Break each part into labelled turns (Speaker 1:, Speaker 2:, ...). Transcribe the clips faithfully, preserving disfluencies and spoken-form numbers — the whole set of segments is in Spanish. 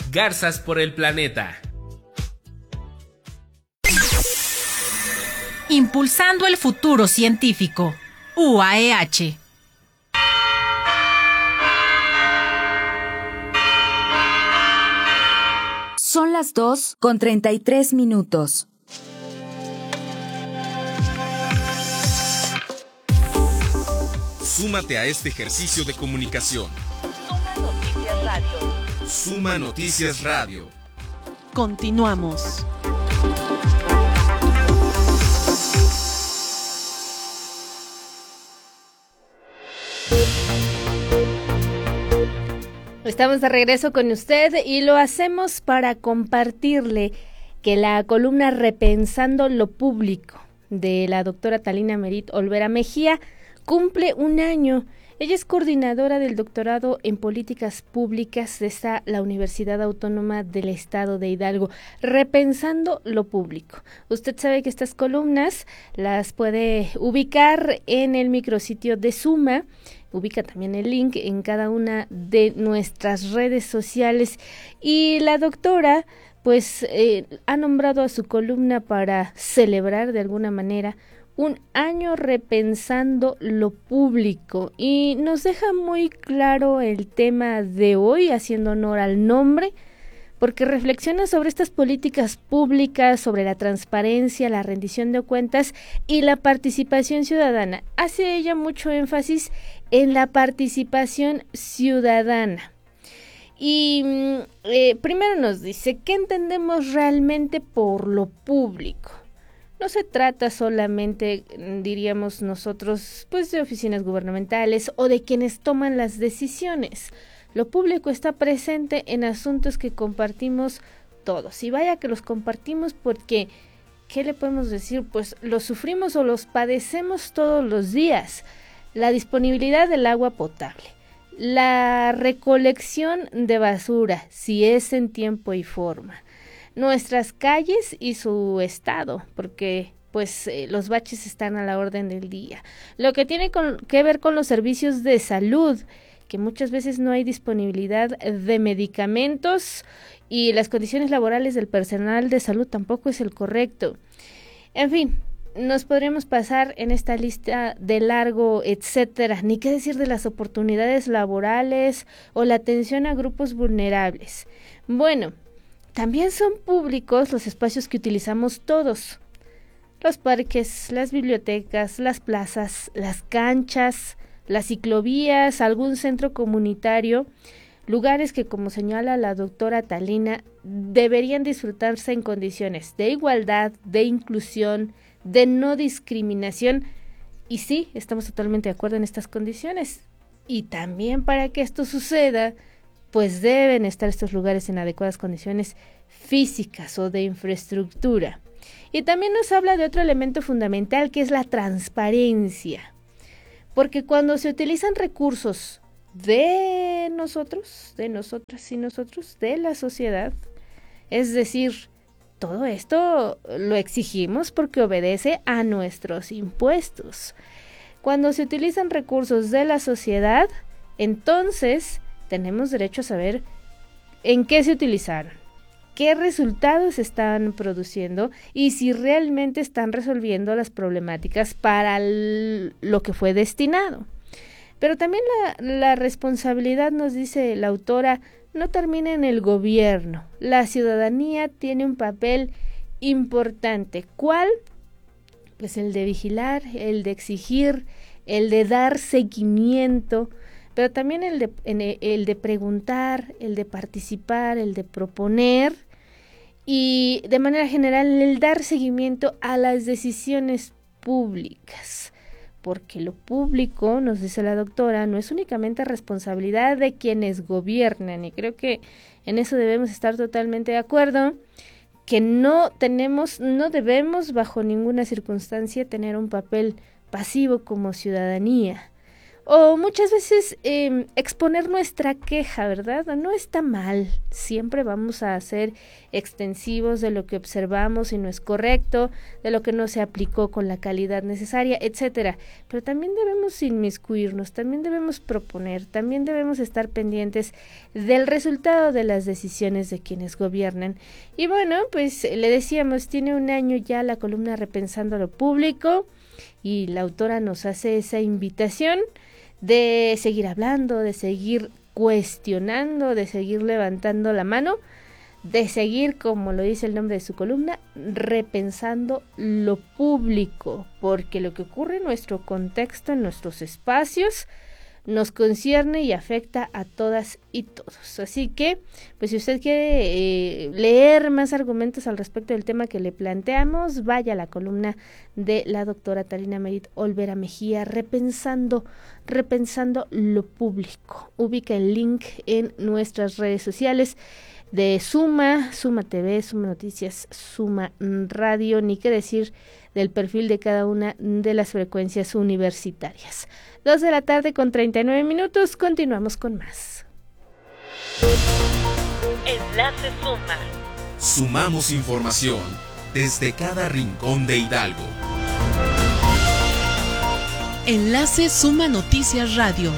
Speaker 1: Garzas por el planeta.
Speaker 2: Impulsando el futuro científico. U A E H.
Speaker 3: Son las dos con treinta y tres minutos.
Speaker 4: Súmate a este ejercicio de comunicación.
Speaker 5: Suma Noticias Radio.
Speaker 4: Suma Noticias Radio.
Speaker 6: Continuamos.
Speaker 7: Estamos de regreso con usted y lo hacemos para compartirle que la columna Repensando lo Público de la doctora Talina Merit Olvera Mejía cumple un año. Ella es coordinadora del doctorado en políticas públicas de esta, la Universidad Autónoma del Estado de Hidalgo. Repensando lo Público. Usted sabe que estas columnas las puede ubicar en el micrositio de Suma. Ubica también el link en cada una de nuestras redes sociales. Y la doctora, pues, eh, ha nombrado a su columna para celebrar de alguna manera un año repensando lo público. Y nos deja muy claro el tema de hoy, haciendo honor al nombre, porque reflexiona sobre estas políticas públicas, sobre la transparencia, la rendición de cuentas y la participación ciudadana. Hace ella mucho énfasis en la participación ciudadana. Y eh, primero nos dice, ¿qué entendemos realmente por lo público? No se trata solamente, diríamos nosotros, pues de oficinas gubernamentales o de quienes toman las decisiones. Lo público está presente en asuntos que compartimos todos. Y vaya que los compartimos porque, ¿qué le podemos decir? Pues los sufrimos o los padecemos todos los días. La disponibilidad del agua potable, la recolección de basura, si es en tiempo y forma, nuestras calles y su estado, porque pues eh, los baches están a la orden del día. Lo que tiene con, que ver con los servicios de salud, que muchas veces no hay disponibilidad de medicamentos y las condiciones laborales del personal de salud tampoco es el correcto. En fin, nos podríamos pasar en esta lista de largo, etcétera, ni qué decir de las oportunidades laborales o la atención a grupos vulnerables. Bueno, también son públicos los espacios que utilizamos todos. Los parques, las bibliotecas, las plazas, las canchas, las ciclovías, algún centro comunitario, lugares que, como señala la doctora Talina, deberían disfrutarse en condiciones de igualdad, de inclusión, de no discriminación. Y sí, estamos totalmente de acuerdo en estas condiciones. Y también para que esto suceda, pues deben estar estos lugares en adecuadas condiciones físicas o de infraestructura. Y también nos habla de otro elemento fundamental, que es la transparencia. Porque cuando se utilizan recursos de nosotros, de nosotras y nosotros, de la sociedad, es decir, todo esto lo exigimos porque obedece a nuestros impuestos. Cuando se utilizan recursos de la sociedad, entonces tenemos derecho a saber en qué se utilizaron, qué resultados están produciendo y si realmente están resolviendo las problemáticas para el, lo que fue destinado. Pero también la, la responsabilidad, nos dice la autora, no termina en el gobierno. La ciudadanía tiene un papel importante. ¿Cuál? Pues el de vigilar, el de exigir, el de dar seguimiento, pero también el de, el de preguntar, el de participar, el de proponer y de manera general el dar seguimiento a las decisiones públicas. Porque lo público, nos dice la doctora, no es únicamente responsabilidad de quienes gobiernan, y creo que en eso debemos estar totalmente de acuerdo, que no tenemos, no debemos bajo ninguna circunstancia tener un papel pasivo como ciudadanía. o muchas veces eh, exponer nuestra queja, ¿verdad? No está mal, siempre vamos a ser extensivos de lo que observamos y no es correcto, de lo que no se aplicó con la calidad necesaria, etcétera. Pero también debemos inmiscuirnos, también debemos proponer, también debemos estar pendientes del resultado de las decisiones de quienes gobiernan. Y bueno, pues le decíamos, tiene un año ya la columna Repensando lo Público y la autora nos hace esa invitación de seguir hablando, de seguir cuestionando, de seguir levantando la mano, de seguir, como lo dice el nombre de su columna, repensando lo público, porque lo que ocurre en nuestro contexto, en nuestros espacios, nos concierne y afecta a todas y todos. Así que, pues si usted quiere eh, leer más argumentos al respecto del tema que le planteamos, vaya a la columna de la doctora Talina Merit Olvera Mejía, repensando, repensando lo público. Ubica el link en nuestras redes sociales de Suma, Suma T V, Suma Noticias, Suma Radio, ni qué decir del perfil de cada una de las frecuencias universitarias. Dos de la tarde con treinta y nueve minutos, continuamos con más.
Speaker 5: Enlace Suma.
Speaker 4: Sumamos información desde cada rincón de Hidalgo.
Speaker 6: Enlace Suma Noticias Radio.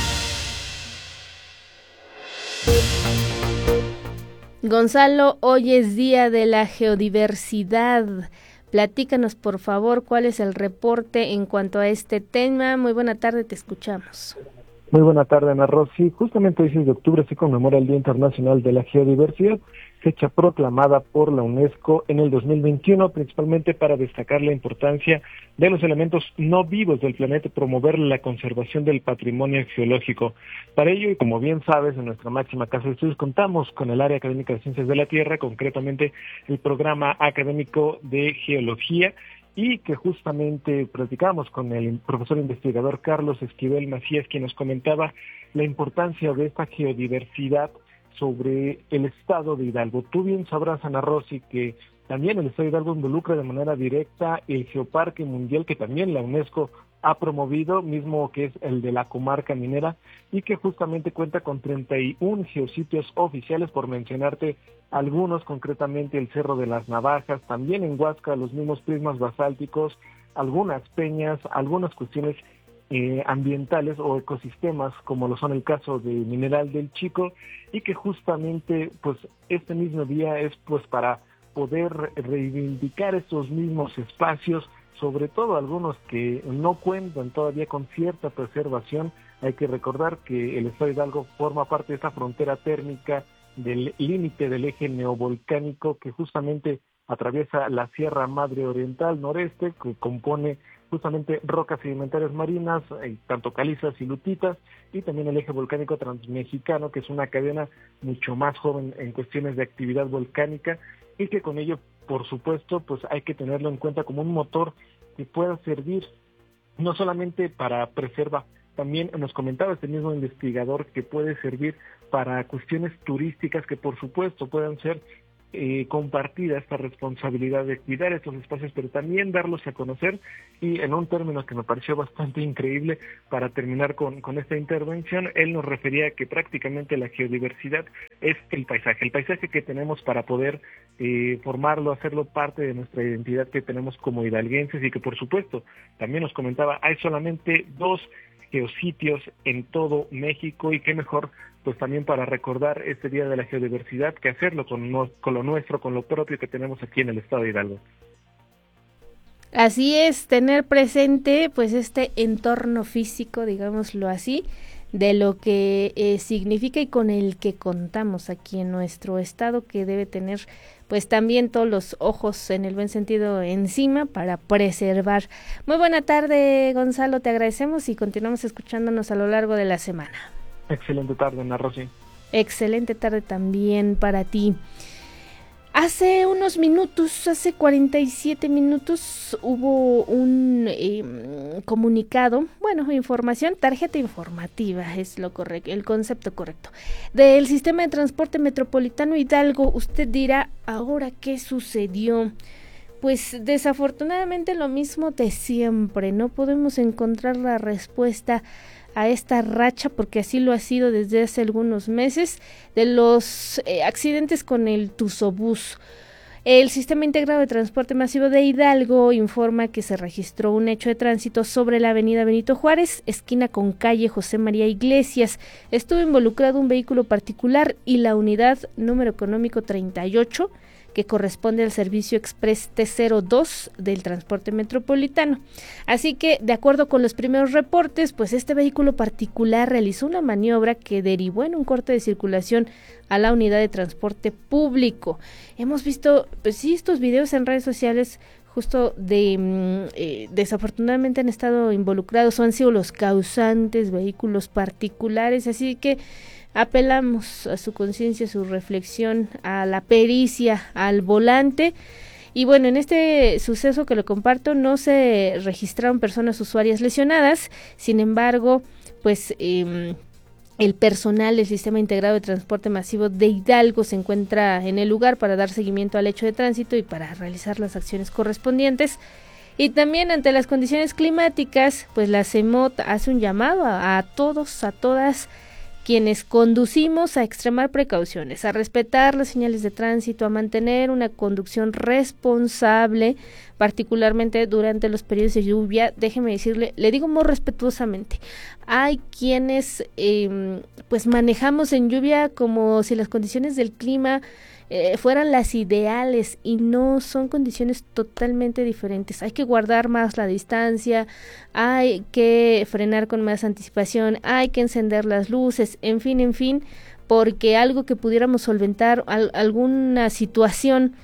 Speaker 7: Gonzalo, hoy es día de la geodiversidad. Platícanos, por favor, cuál es el reporte en cuanto a este tema. Muy buena tarde, te escuchamos.
Speaker 8: Muy buena tarde, Ana Rosy. Justamente hoy seis de octubre se conmemora el Día Internacional de la Geodiversidad, fecha proclamada por la UNESCO en el dos mil veintiuno, principalmente para destacar la importancia de los elementos no vivos del planeta y promover la conservación del patrimonio geológico. Para ello, y como bien sabes, en nuestra máxima casa de estudios contamos con el área académica de Ciencias de la Tierra, concretamente el programa académico de Geología, y que justamente platicamos con el profesor investigador Carlos Esquivel Macías, quien nos comentaba la importancia de esta geodiversidad sobre el estado de Hidalgo. Tú bien sabrás, Ana Rosy, que también el estado de Hidalgo involucra de manera directa el Geoparque Mundial, que también la UNESCO ha promovido, mismo que es el de la comarca minera, y que justamente cuenta con treinta y uno geositios oficiales, por mencionarte algunos, concretamente el Cerro de las Navajas, también en Huasca los mismos prismas basálticos, algunas peñas, algunas cuestiones eh, ambientales o ecosistemas, como lo son el caso de Mineral del Chico, y que justamente pues este mismo día es pues para poder reivindicar estos mismos espacios, sobre todo algunos que no cuentan todavía con cierta preservación. Hay que recordar que el estado de Hidalgo forma parte de esta frontera térmica del límite del eje neovolcánico que justamente atraviesa la Sierra Madre Oriental Noreste, que compone justamente rocas sedimentarias marinas, eh, tanto calizas y lutitas, y también el eje volcánico transmexicano, que es una cadena mucho más joven en cuestiones de actividad volcánica, y que con ello, por supuesto, pues hay que tenerlo en cuenta como un motor que pueda servir no solamente para preservar, también nos comentaba este mismo investigador que puede servir para cuestiones turísticas que por supuesto puedan ser eh, compartida esta responsabilidad de cuidar estos espacios, pero también darlos a conocer. Y en un término que me pareció bastante increíble, para terminar con, con esta intervención, él nos refería a que prácticamente la geodiversidad es el paisaje, el paisaje que tenemos para poder eh, formarlo, hacerlo parte de nuestra identidad que tenemos como hidalguenses, y que por supuesto, también nos comentaba, hay solamente dos geositios en todo México, y qué mejor pues también para recordar este Día de la Geodiversidad que hacerlo con, no, con lo nuestro, con lo propio que tenemos aquí en el estado de Hidalgo.
Speaker 7: Así es, tener presente pues este entorno físico, digámoslo así, de lo que eh, significa y con el que contamos aquí en nuestro estado, que debe tener pues también todos los ojos, en el buen sentido, encima para preservar. Muy buena tarde, Gonzalo, te agradecemos y continuamos escuchándonos a lo largo de la semana.
Speaker 8: Excelente tarde, Ana Rosy.
Speaker 7: Excelente tarde también para ti. Hace unos minutos, hace cuarenta y siete minutos, hubo un eh, comunicado, bueno, información, tarjeta informativa es lo correcto, el concepto correcto, del Sistema de Transporte Metropolitano Hidalgo. Usted dirá, ¿ahora qué sucedió? Pues desafortunadamente lo mismo de siempre, no podemos encontrar la respuesta a esta racha, porque así lo ha sido desde hace algunos meses, de los eh, accidentes con el Tusobús. El Sistema Integrado de Transporte Masivo de Hidalgo informa que se registró un hecho de tránsito sobre la avenida Benito Juárez, esquina con calle José María Iglesias. Estuvo involucrado un vehículo particular y la unidad número económico treinta y ocho, que corresponde al servicio Express T cero dos del transporte metropolitano. Así que, de acuerdo con los primeros reportes, pues este vehículo particular realizó una maniobra que derivó en un corte de circulación a la unidad de transporte público. Hemos visto, pues sí, estos videos en redes sociales justo de, eh, desafortunadamente han estado involucrados o han sido los causantes vehículos particulares, así que apelamos a su conciencia, a su reflexión, a la pericia, al volante. Y bueno, en este suceso que lo comparto no se registraron personas usuarias lesionadas, sin embargo, pues eh, el personal del Sistema Integrado de Transporte Masivo de Hidalgo se encuentra en el lugar para dar seguimiento al hecho de tránsito y para realizar las acciones correspondientes. Y también ante las condiciones climáticas, pues la CEMOT hace un llamado a, a todos, a todas, quienes conducimos a extremar precauciones, a respetar las señales de tránsito, a mantener una conducción responsable, particularmente durante los periodos de lluvia. Déjeme decirle, le digo muy respetuosamente, hay quienes eh, pues manejamos en lluvia como si las condiciones del clima eh, fueran las ideales y no, son condiciones totalmente diferentes. Hay que guardar más la distancia, hay que frenar con más anticipación, hay que encender las luces, en fin, en fin, porque algo que pudiéramos solventar, al, alguna situación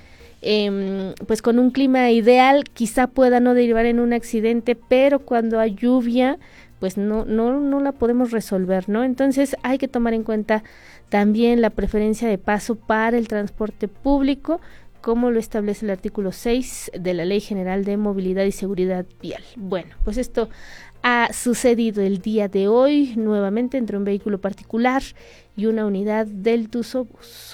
Speaker 7: eh, pues con un clima ideal quizá pueda no derivar en un accidente, pero cuando hay lluvia pues no, no, no la podemos resolver, ¿no? Entonces hay que tomar en cuenta también la preferencia de paso para el transporte público, como lo establece el artículo seis de la Ley General de Movilidad y Seguridad Vial. Bueno, pues esto ha sucedido el día de hoy, nuevamente entre un vehículo particular y una unidad del Tusobús.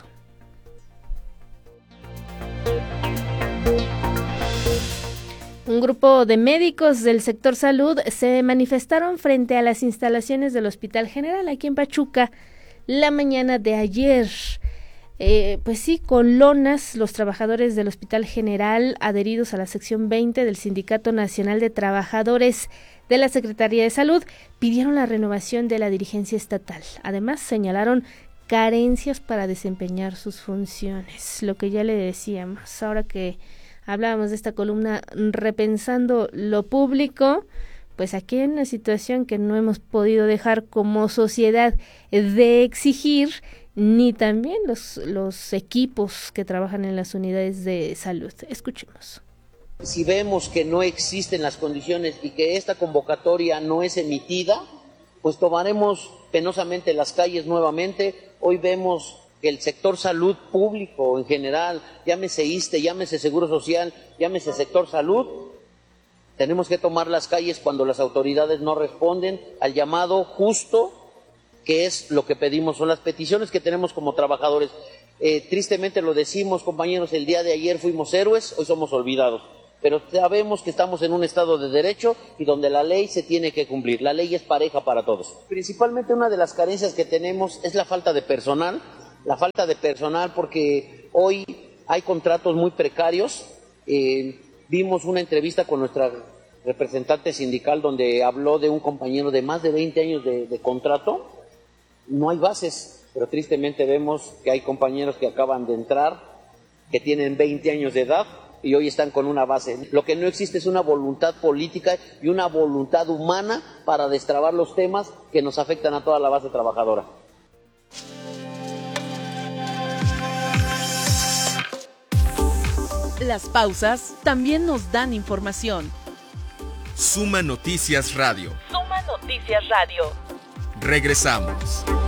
Speaker 7: Un grupo de médicos del sector salud se manifestaron frente a las instalaciones del Hospital General aquí en Pachuca la mañana de ayer. Eh, pues sí, con lonas, los trabajadores del Hospital General, adheridos a la sección veinte del Sindicato Nacional de Trabajadores de la Secretaría de Salud, pidieron la renovación de la dirigencia estatal. Además, señalaron carencias para desempeñar sus funciones, lo que ya le decíamos. Ahora que hablábamos de esta columna Repensando lo Público, pues aquí hay una situación que no hemos podido dejar como sociedad de exigir, ni también los, los equipos que trabajan en las unidades de salud. Escuchemos.
Speaker 9: Si vemos que no existen las condiciones y que esta convocatoria no es emitida, pues tomaremos penosamente las calles nuevamente. Hoy vemos que el sector salud público en general, llámese ISSSTE, llámese Seguro Social, llámese sector salud, tenemos que tomar las calles cuando las autoridades no responden al llamado justo, que es lo que pedimos, son las peticiones que tenemos como trabajadores. Eh, tristemente lo decimos, compañeros, el día de ayer fuimos héroes, hoy somos olvidados, pero sabemos que estamos en un estado de derecho y donde la ley se tiene que cumplir, la ley es pareja para todos. Principalmente una de las carencias que tenemos es la falta de personal, la falta de personal porque hoy hay contratos muy precarios. Eh, vimos una entrevista con nuestra representante sindical donde habló de un compañero de más de veinte años de, de contrato. No hay bases, pero tristemente vemos que hay compañeros que acaban de entrar, que tienen veinte años de edad y hoy están con una base. Lo que no existe es una voluntad política y una voluntad humana para destrabar los temas que nos afectan a toda la base trabajadora.
Speaker 6: Las pausas también nos dan información.
Speaker 4: Suma Noticias Radio.
Speaker 5: Suma Noticias Radio.
Speaker 4: Regresamos.